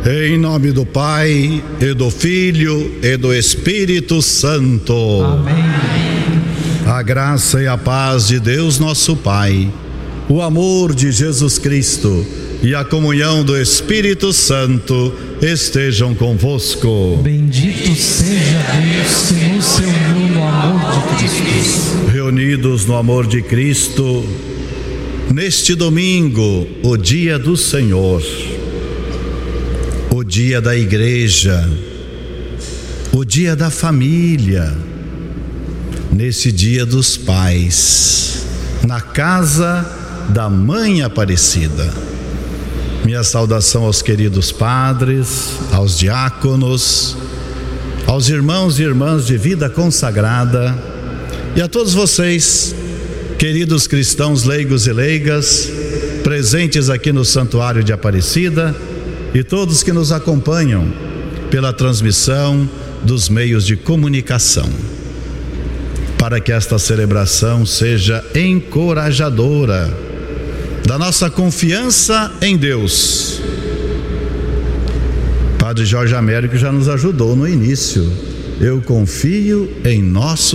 Em nome do Pai, e do Filho, e do Espírito Santo. Amém. A graça e a paz de Deus nosso Pai, o amor de Jesus Cristo e a comunhão do Espírito Santo estejam convosco. Bendito seja Deus que nos uniu no amor de Cristo. Reunidos no amor de Cristo, neste domingo, o dia do Senhor, o dia da igreja, o dia da família, nesse dia dos pais, na casa da Mãe Aparecida. Minha saudação aos queridos padres, aos diáconos, aos irmãos e irmãs de vida consagrada e a todos vocês, queridos cristãos leigos e leigas, presentes aqui no Santuário de Aparecida, e todos que nos acompanham pela transmissão dos meios de comunicação, para que esta celebração seja encorajadora da nossa confiança em Deus. Padre Jorge Américo já nos ajudou no início. Eu confio em nosso